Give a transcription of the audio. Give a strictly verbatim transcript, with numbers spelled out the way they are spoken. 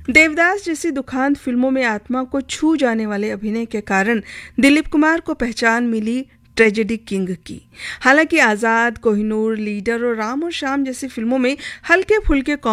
देवदास जैसी दुखांत फिल्मों में आत्मा को छू जाने वाले अभिनय के कारण दिलीप कुमार को पहचान मिली ट्रेजेडी किंग की। हालांकि आज़ाद, कोहिनूर, लीडर और राम और श्याम जैसी फिल्मों में हल्के फुल्के